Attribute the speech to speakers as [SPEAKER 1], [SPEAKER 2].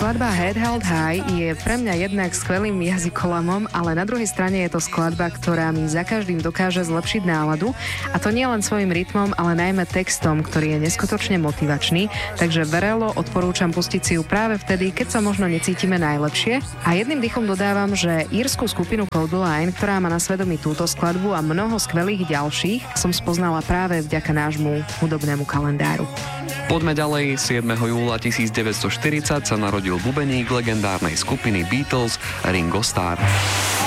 [SPEAKER 1] skladba Head Held High je pre mňa jednak skvelým jazykolamom, ale na druhej strane je to skladba, ktorá mi za každým dokáže zlepšiť náladu, a to nie len svojim rytmom, ale najmä textom, ktorý je neskutočne motivačný, takže verelo odporúčam pustiť si ju práve vtedy, keď sa možno necítime najlepšie. A jedným dýchom dodávam, že írskú skupinu Codeline, ktorá má na svedomí túto skladbu a mnoho skvelých ďalších, som spoznala práve vďaka nášmu hudobnému kalendáru.
[SPEAKER 2] Poďme ďalej. 7. júla 1940 sa narodil bubeník legendárnej skupiny Beatles Ringo Starr.